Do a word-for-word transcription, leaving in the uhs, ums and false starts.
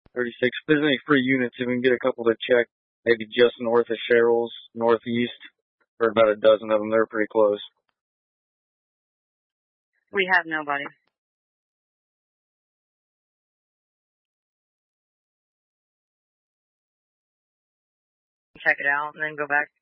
thirty-six. If there's any free units, if we can get a couple to check, maybe just north of Cheryl's, northeast, or about a dozen of them. They're pretty close. We have nobody. Check it out and then go back.